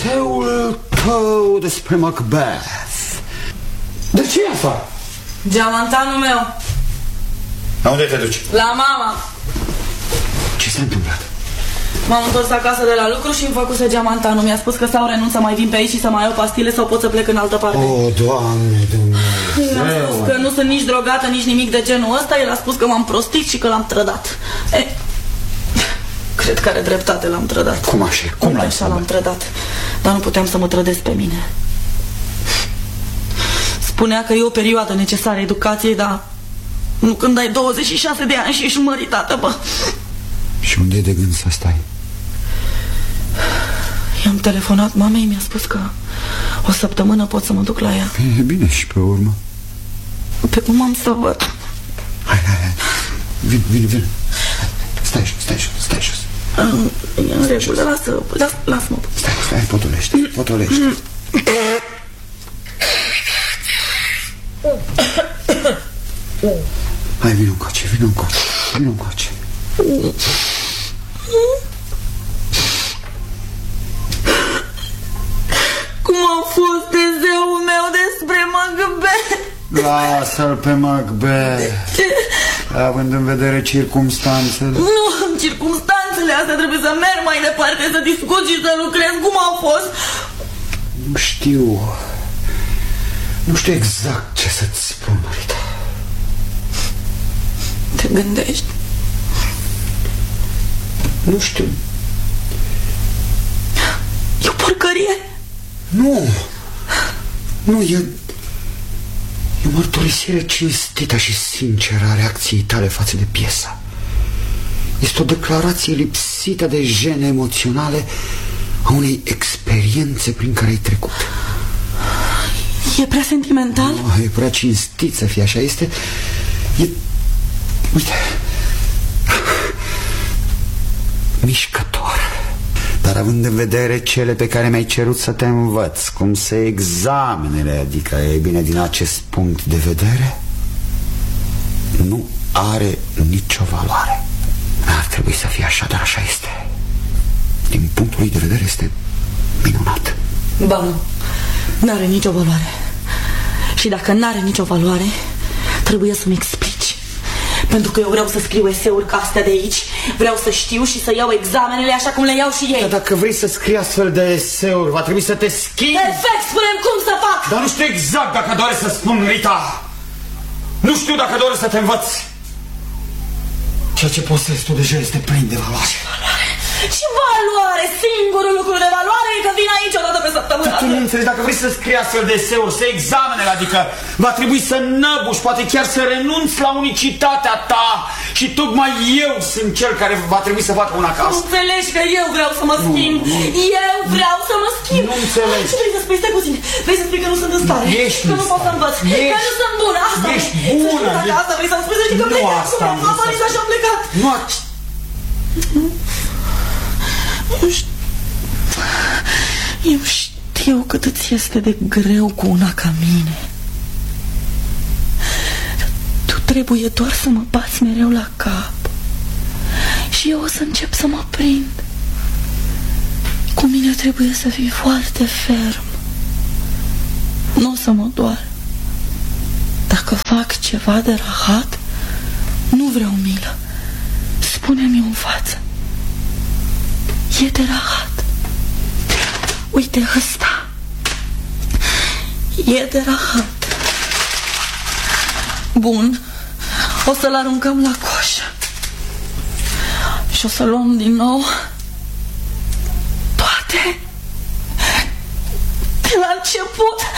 eseul tău despre Macbeth. De ce e asta? Geamantanul meu. La unde te duci? La mama. Ce s-a întâmplat? M-am întors acasă de la lucru și îmi făcuse geamantanul. Mi-a spus că sau renunț să mai vin pe aici și să mai iau pastile sau pot să plec în altă parte. O, Doamne Dumnezeu! Mi-a spus că nu sunt nici drogată, nici nimic de genul ăsta. El a spus că m-am prostit și că l-am trădat. Cred că are dreptate, l-am trădat. Cum așa? Cum l-ai așa l-am trădat. Dar nu puteam să mă trădesc pe mine. Spunea că e o perioadă necesară educației, dar nu când ai 26 de ani și ești măritată, bă. Și unde e de gând să stai? I-am telefonat mamei, mi-a spus că o săptămână pot să mă duc la ea. E bine, și pe urmă? Pe cum am să văd? Hai. Vin. Stai jos. E în regulă, lasă-mă. Stai, potolește. Hai, vino încoace. Cum a fost ezeul meu despre Macbeth? Lasă-l pe Macbeth. Având în vedere circumstanțele. Nu, în circumstanțele astea trebuie să merg mai departe, să discut și să lucrez. Cum a fost? Nu știu exact ce să-ți spun, Rita. Te gândești? Nu știu. E o porcărie? Nu, e o mărturisire cinstită și sinceră a reacției tale față de piesă. Este o declarație lipsită de jene emoționale a unei experiențe prin care ai trecut. E prea sentimental? Nu, e prea cinstit să fie așa. Uite, mișcător. Dar având în vedere cele pe care mi-ai cerut să te învăț, cum se examenele, adică, e bine, din acest punct de vedere, nu are nicio valoare. N-ar trebui să fie așa, dar așa este. Din punctul lui de vedere este minunat. Ba nu, n-are nicio valoare. Și dacă n-are nicio valoare, trebuie să-mi explici. Pentru că eu vreau să scriu eseuri ca astea de aici. Vreau să știu și să iau examenele așa cum le iau și ei. Dar dacă vrei să scrii astfel de eseuri, va trebui să te schimbi. Perfect, spune-mi cum să fac. Dar nu știu exact dacă doresc să spun, Rita. Nu știu dacă doresc să te învăț. Ceea ce posezi tu deja este plin de valoare. Ce valoare? Singurul lucru de valoare e că vin aici o dată pe săptămână. Tu nu înțelegi, dacă vrei să scrii astfel de eseuri, să examenele, adică va trebui să năbuși, poate chiar să renunți la unicitatea ta. Și tocmai eu sunt cel care va trebui să facă una ca asta. Nu înțelegi că eu vreau să mă schimb. Eu vreau să mă schimb. Nu înțelegi. Ce vrei să spui? Stai puțin. Vrei să spui că nu sunt în stare? Ești că nu pot să învăț. Că nu sunt bună. Asta ești bună. Asta vrei să-mi spui? Să știi că nu asta am vrut să spun. Și-a plecat. Nu știu. Eu știu cât îți este de greu cu una ca mine. Tu trebuie doar să mă bați mereu la cap și eu o să încep să mă prind. Cu mine trebuie să fii foarte ferm. Nu o să mă doar. Dacă fac ceva de rahat, nu vreau milă. Spune-mi în față. E de rahat. Uite ăsta. E de rahat. Bun. O să-l aruncăm la coșă. Și o să luăm din nou toate de la început.